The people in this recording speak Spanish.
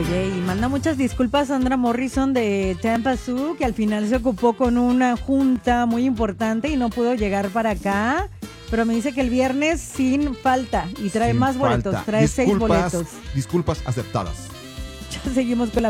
Oye, y manda muchas disculpas Sandra Morrison de Tampa Zoo, que al final se ocupó con una junta muy importante y no pudo llegar para acá. Pero me dice que el viernes sin falta y trae Sin más boletos, falta. trae 6 boletos. Disculpas aceptadas. Ya seguimos con la